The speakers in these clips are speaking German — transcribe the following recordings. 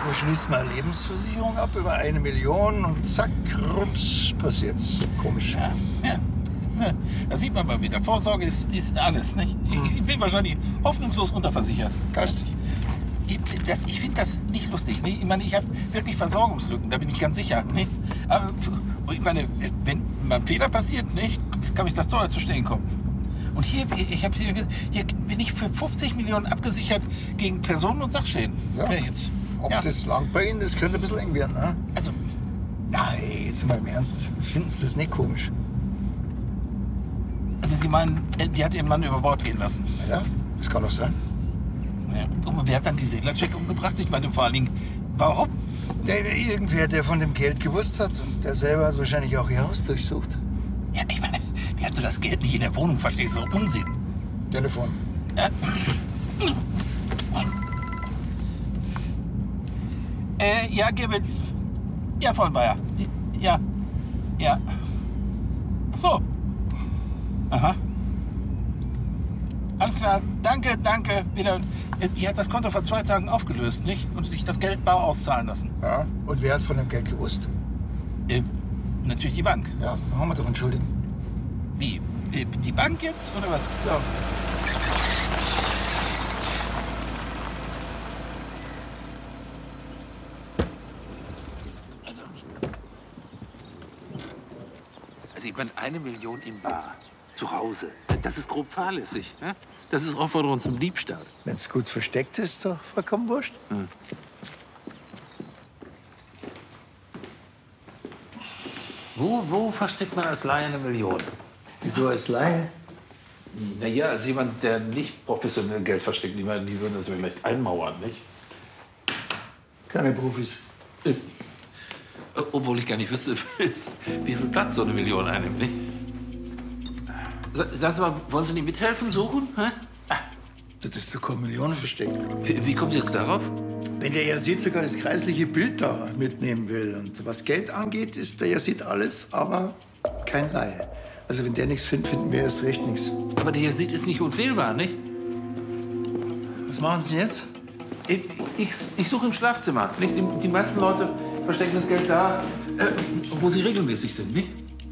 Da schließt man eine Lebensversicherung ab über 1 Million und zack, rums, passiert's. Komisch. Ja. Da sieht man mal wieder, Vorsorge ist alles, nicht? Ich bin wahrscheinlich hoffnungslos unterversichert. Geistig. Ich finde das nicht lustig. Nicht? Ich meine, ich habe wirklich Versorgungslücken, da bin ich ganz sicher. Nicht? Aber ich meine, wenn mal ein Fehler passiert, nicht, kann mich das teuer zu stehen kommen. Und hier bin ich für 50 Millionen abgesichert gegen Personen- und Sachschäden. Ja. Ob das langt bei Ihnen, das könnte ein bisschen eng werden, ne? Also, nein, jetzt mal im Ernst. Finden Sie das nicht komisch? Also Sie meinen, die hat ihren Mann über Bord gehen lassen? Ja, das kann doch sein. Ja. Und wer hat dann die Seglercheck umgebracht? Ich meine, vor allen Dingen, warum? Irgendwer, der von dem Geld gewusst hat. Und der selber hat wahrscheinlich auch ihr Haus durchsucht. Ja, ich meine, die hatte das Geld nicht in der Wohnung, verstehst du? Unsinn. Telefon. Ja, Gibbets. Ja, Vollmeier. Ja. Ach so. Aha. Alles klar. Danke. Wieder. Die hat das Konto vor 2 Tagen aufgelöst, nicht? Und sich das Geld bar auszahlen lassen. Ja. Und wer hat von dem Geld gewusst? Natürlich die Bank. Ja, haben wir doch entschuldigen. Wie? Die Bank jetzt, oder was? Ja. Also ich meine, 1 Million in bar. Zu Hause. Das ist grob fahrlässig. Ne? Das ist Aufforderung zum Diebstahl. Wenn es gut versteckt ist, doch vollkommen wurscht. Wo versteckt man als Laie 1 Million? Wieso als Laie? Naja, als jemand, der nicht professionell Geld versteckt, die würden das vielleicht einmauern, nicht? Keine Profis. Obwohl ich gar nicht wüsste, wie viel Platz so 1 Million einnimmt, nicht? Sagst du mal, wollen Sie nicht mithelfen, suchen? Hä? Das ist doch keine Million versteckt. Wie kommt Sie jetzt darauf? Wenn der Yazid sogar das kreisliche Bild da mitnehmen will. Und was Geld angeht, ist der Yazid alles, aber kein Laie. Also wenn der nichts findet, finden wir erst recht nichts. Aber der Yazid ist nicht unfehlbar, nicht? Was machen Sie denn jetzt? Ich suche im Schlafzimmer. Nicht? Die meisten Leute verstecken das Geld da, wo sie regelmäßig sind, nicht?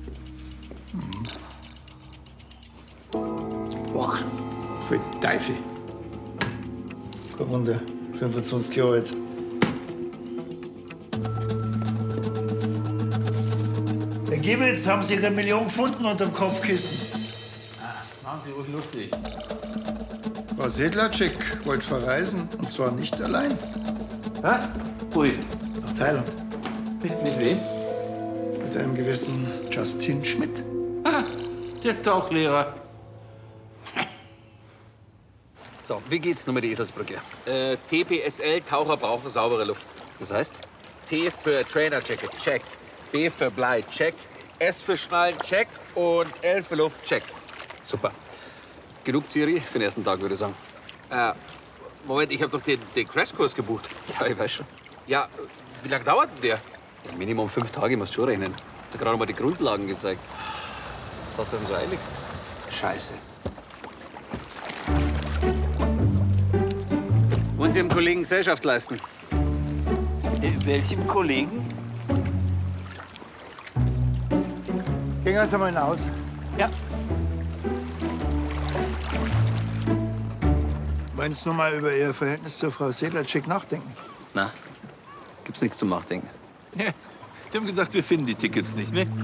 Boah, für Teufel. Kein Wunder, 25 Jahre alt. Herr Gibbels, haben Sie Ihre Million gefunden unterm Kopfkissen? Machen Sie ruhig lustig. Frau Sedlacek wollte verreisen, und zwar nicht allein. Was? Wohin? Nach Thailand. Mit wem? Mit einem gewissen Justin Schmidt. Ah, der Tauchlehrer. So, wie geht Nummer die Eselsbrücke? TPSL, Taucher brauchen saubere Luft. Das heißt? T für Trainer Jacket, check. B für Blei, check. S für Schnallen, check. Und L für Luft, check. Super. Genug Theorie für den ersten Tag, würde ich sagen. Moment, ich habe doch den Crashkurs gebucht. Ja, ich weiß schon. Ja, wie lange dauert denn der? Ja, Minimum 5 Tage musst du schon rechnen. Da gerade mal die Grundlagen gezeigt. Was ist das denn so eilig? Scheiße. Wollen Sie Ihrem Kollegen Gesellschaft leisten? Welchem Kollegen? Gehen wir mal hinaus. Ja. Wollen Sie noch mal über Ihr Verhältnis zur Frau Sedlacek nachdenken? Na, gibt's nichts zum Nachdenken. Ja, die haben gedacht, wir finden die Tickets nicht, ne?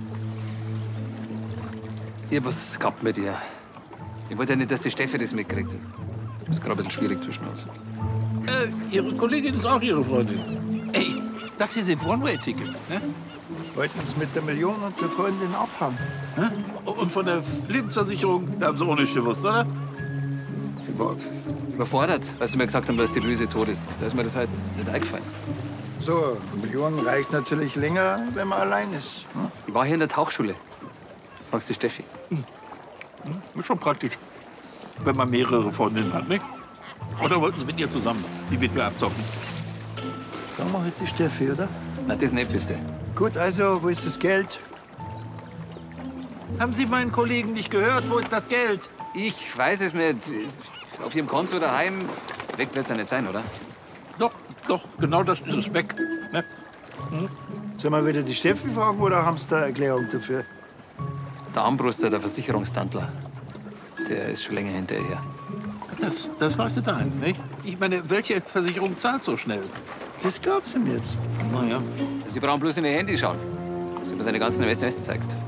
Ich hab was gehabt mit ihr. Ich wollte ja nicht, dass die Steffi das mitkriegt. Das ist gerade ein bisschen schwierig zwischen uns. Ihre Kollegin ist auch Ihre Freundin. Ey, das hier sind One-Way-Tickets, ne? Wollten Sie mit der Million und der Freundin abhaben? Hä? Und von der Lebensversicherung, da haben Sie auch nicht gewusst, oder? Ich war überfordert, als sie mir gesagt haben, dass die Luise tot ist. Da ist mir das halt nicht eingefallen. So, eine Million reicht natürlich länger, wenn man allein ist. Hm? Ich war hier in der Tauchschule. Fragst du Steffi. Ist schon praktisch, wenn man mehrere Freundinnen hat, nicht? Oder wollten Sie mit ihr zusammen die Witwe abzocken? Fragen wir heute die Steffi, oder? Na, das nicht, bitte. Gut, also, wo ist das Geld? Haben Sie meinen Kollegen nicht gehört? Wo ist das Geld? Ich weiß es nicht. Auf ihrem Konto daheim. Weg wird's ja nicht sein, oder? Doch, Doch, genau das ist es. Weg. Ne? Sollen wir wieder die Steffi fragen oder haben Sie da eine Erklärung dafür? Der Armbruster, der Versicherungstantler, der ist schon länger hinterher. Das leuchtet ein, nicht? Ich meine, welche Versicherung zahlt so schnell? Das gab's ihm jetzt. Naja. Sie brauchen bloß in Ihr Handy schauen. Sie haben seine ganzen SMS gezeigt.